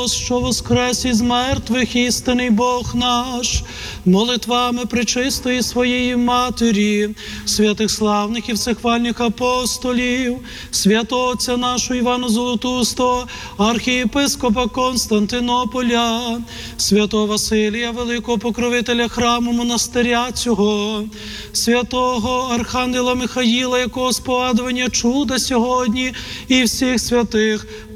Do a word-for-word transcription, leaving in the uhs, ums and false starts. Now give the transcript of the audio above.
Христос, що воскрес із мертвих, істинний Бог наш, молитвами пречистої своєї Матері, святих славних і всехвальних апостолів, святого Отця нашого Івана Золотустого, архієпископа Константинополя, святого Василія, великого покровителя храму монастиря цього, святого Архангела Михаїла, якого спогадування чуда сьогодні, і всіх святих,